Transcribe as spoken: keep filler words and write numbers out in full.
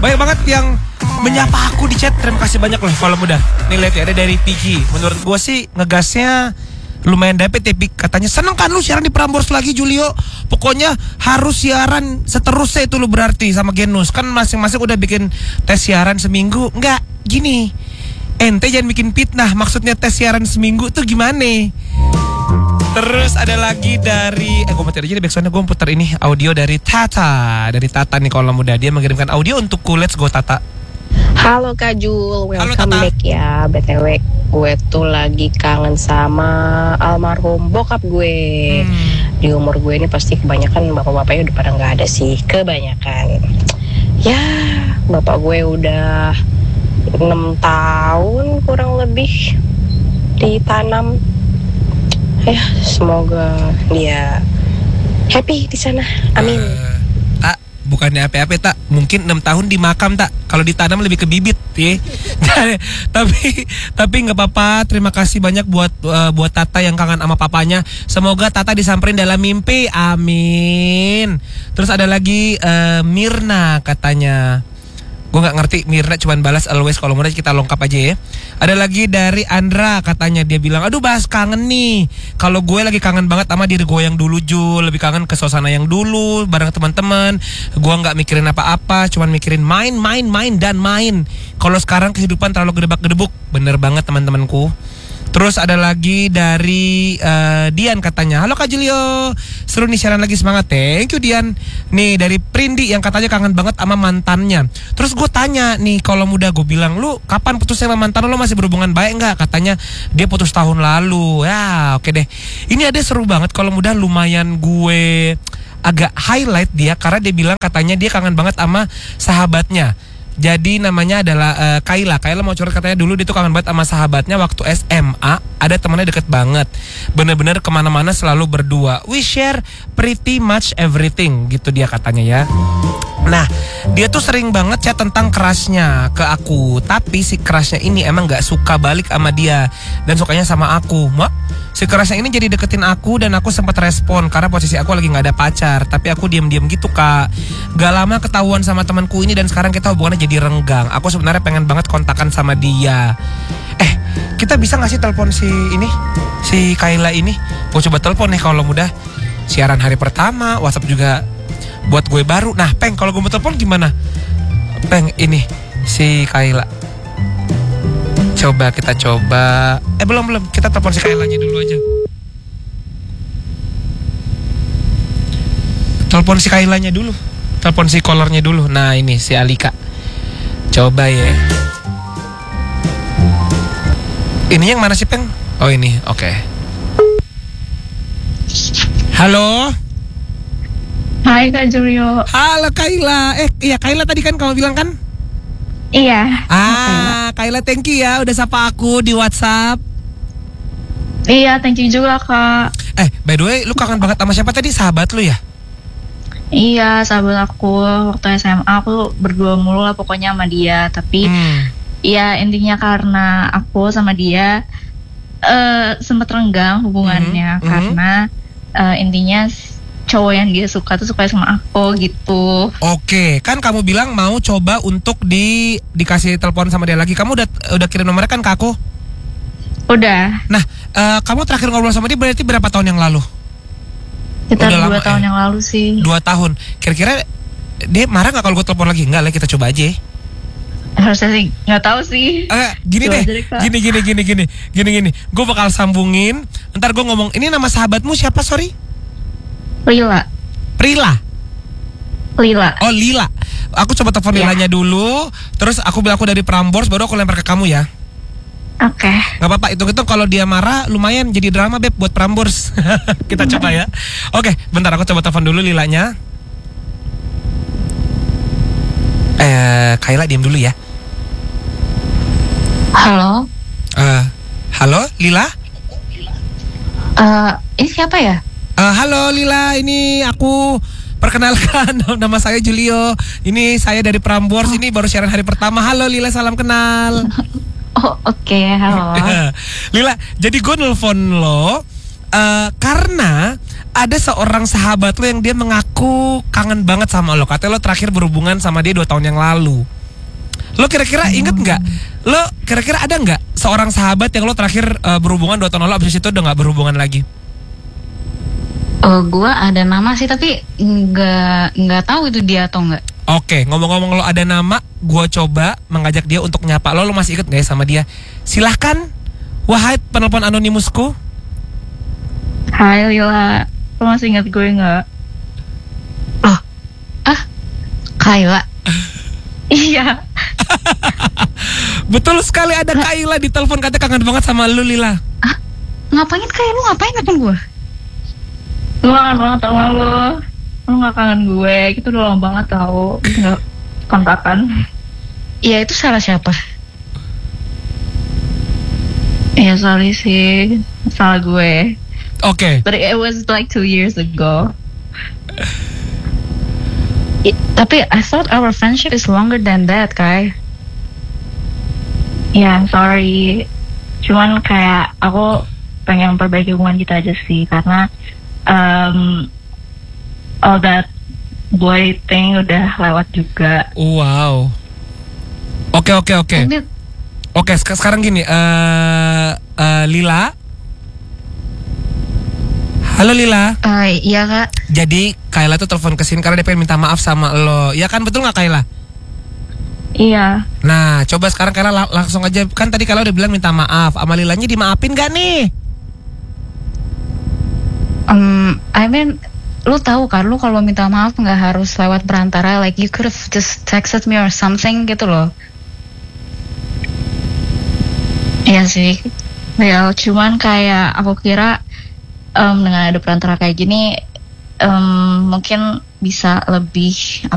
Banyak banget yang menyapa aku di chat. Terima kasih banyak loh kalau mudah. Nih lihat ya, ada dari Tiki. Menurut gue sih ngegasnya lumayan dapet ya, Pik. Katanya seneng kan lu siaran di Prambors lagi, Julio. Pokoknya harus siaran seterusnya itu lu berarti sama Genus. Kan masing-masing udah bikin tes siaran seminggu. Enggak, gini, ente jangan bikin fitnah. Maksudnya tes siaran seminggu tuh gimana? Terus ada lagi dari Eh gue putar aja deh backsoundnya. Gue putar ini audio dari Tata. Dari Tata nih kalau muda. Dia mengirimkan audio untukku. Let's go Tata. Halo Kak Jul, welcome Halo, back ya. B T W gue tuh lagi kangen sama almarhum bokap gue. hmm. Di umur gue ini pasti kebanyakan bapak-bapaknya udah pada gak ada sih. Kebanyakan. Ya bapak gue udah enam tahun kurang lebih ditanam. Ya semoga dia happy di sana. Amin. uh, Tak, bukannya apa-apa tak. Mungkin enam tahun di makam tak. Kalau ditanam lebih ke bibit ya. Tapi Tapi gak apa-apa. Terima kasih banyak buat uh, buat Tata yang kangen sama papanya. Semoga Tata disamperin dalam mimpi. Amin. Terus ada lagi uh, Mirna katanya. Gue gak ngerti, Mirna cuman balas always. Kalau mau kita lengkap aja ya. Ada lagi dari Andra katanya. Dia bilang, aduh bahas kangen nih. Kalau gue lagi kangen banget sama diri gue yang dulu Jul. Lebih kangen ke suasana yang dulu bareng teman-teman. Gue gak mikirin apa-apa, cuman mikirin main, main, main, dan main. Kalau sekarang kehidupan terlalu gedebak-gedebuk. Bener banget teman-temanku. Terus ada lagi dari uh, Dian katanya, halo Kak Julio, seru nih siaran lagi, semangat. Thank you Dian. Nih dari Prindi yang katanya kangen banget sama mantannya. Terus gue tanya nih, kalau muda gue bilang, lu kapan putusnya sama mantan lu, masih berhubungan baik nggak? Katanya dia putus tahun lalu. Ya oke deh. Ini ada seru banget kalau muda, lumayan gue agak highlight dia karena dia bilang katanya dia kangen banget sama sahabatnya. Jadi namanya adalah uh, Kaila. Kaila mau curhat katanya dulu dia tuh kangen banget sama sahabatnya waktu S M A. Ada temannya deket banget. Bener-bener kemana-mana selalu berdua. We share pretty much everything gitu dia katanya ya. Nah dia tuh sering banget chat tentang crushnya ke aku. Tapi si crushnya ini emang gak suka balik sama dia. Dan sukanya sama aku. Mak, si crushnya ini jadi deketin aku. Dan aku sempat respon karena posisi aku lagi gak ada pacar. Tapi aku diam-diam gitu kak. Gak lama ketahuan sama temanku ini. Dan sekarang kita hubungannya jadi renggang. Aku sebenarnya pengen banget kontakan sama dia. Eh kita bisa gak sih telepon si ini, si Kaila ini? Gue coba telepon nih kalau mudah. Siaran hari pertama, WhatsApp juga buat gue baru. Nah Peng, kalau gue mau telepon gimana? Peng, ini si Kaila. Coba kita coba. Eh belum belum, kita telepon si Kailanya dulu aja. Telepon si Kailanya dulu. Telepon si callernya dulu. Nah ini si Alika. Coba ya. Ini yang mana sih Peng? Oh ini, oke. Okay. Halo. Hai Kak Julio. Halo Kaila. Eh iya Kaila tadi kan kamu bilang kan? Iya. Ah Kaila thank you ya udah sapa aku di WhatsApp. Iya thank you juga Kak. Eh by the way lu kangen banget sama siapa tadi? Sahabat lu ya? Iya sahabat aku waktu S M A aku berdua mulu lah pokoknya sama dia. Tapi hmm. ya intinya karena aku sama dia uh, sempat renggang hubungannya. hmm. Karena uh, intinya cowok yang dia suka tuh suka sama aku gitu. Oke, kan kamu bilang mau coba untuk di dikasih telepon sama dia lagi. Kamu udah udah kirim nomornya kan ke aku? Udah. Nah, uh, kamu terakhir ngobrol sama dia berarti berapa tahun yang lalu? Sekitar dua tahun eh. yang lalu sih. Dua tahun. Kira-kira dia marah nggak kalau gue telepon lagi? Enggak lah, kita coba aja. Harusnya sih nggak tahu sih. Eh, gini coba deh, gini gini gini gini gini gini. Gue bakal sambungin. Ntar gue ngomong, ini nama sahabatmu siapa? Sorry. Lila. Prila. Lila. Oh Lila. Aku coba telepon ya. Lilanya dulu. Terus aku bilang aku dari Prambors, baru aku lempar ke kamu ya. Oke. Okay. Gak apa-apa, hitung-hitung kalau dia marah lumayan jadi drama beb buat Prambors. Kita coba ya. Oke, bentar aku coba telepon dulu Lilanya. Eh, Kaila diam dulu ya. Halo. Uh, halo Lila. Uh, ini siapa ya? Uh, halo Lila, ini aku perkenalkan nama saya Julio. Ini saya dari Prambors. Oh. Ini baru siaran hari pertama. Halo Lila, salam kenal. Oh oke, okay. Halo. Lila, jadi gue nelfon lo uh, karena ada seorang sahabat lo yang dia mengaku kangen banget sama lo. Katanya lo terakhir berhubungan sama dia dua tahun yang lalu. Lo kira-kira inget nggak? Lo kira-kira ada nggak seorang sahabat yang lo terakhir uh, berhubungan dua tahun lalu, abis itu udah nggak berhubungan lagi? Oh, gua ada nama sih tapi nggak nggak tahu itu dia atau nggak. Oke, ngomong-ngomong lo ada nama, gua coba mengajak dia untuk nyapa lo. Lo masih ikut nggak ya sama dia? Silahkan, wahai penelpon anonimusku. Hai Lila, lo masih ingat gue nggak? Oh, ah, Kayla. Iya. Betul sekali, ada Kayla di telepon, katanya kangen banget sama lu, Lila. Ah, ngapain kayak lu ngapain telepon gue? Gue kangen banget sama lo. Lo gak kangen gue, itu udah lama banget tau nggak kontakan. Iya, itu salah siapa? Iya, sorry sih, salah gue. Oke. But it was like two years ago. I, tapi I thought our friendship is longer than that, Kai. Ya, yeah, I'm sorry. Cuman kayak aku pengen memperbaiki hubungan kita aja sih, karena um, all that boy thing udah lewat juga. Wow. Oke oke oke. Tapi- Oke, sek- sekarang gini, uh, uh, Lila. Halo Lila. Uh, iya kak. Jadi Kayla tuh telepon ke sini karena dia pengen minta maaf sama lo. Ya kan, betul nggak Kayla? Iya. Nah, coba sekarang Kayla la- langsung aja. Kan tadi Kayla udah bilang minta maaf. Sama Lilanya dimaafin gak nih? Um, I mean, lu tahu kan, lu kalau minta maaf nggak harus lewat perantara. Like you could have just texted me or something gitu loh. Iya sih. Ya, cuman kayak aku kira um, dengan ada perantara kayak gini um, mungkin bisa lebih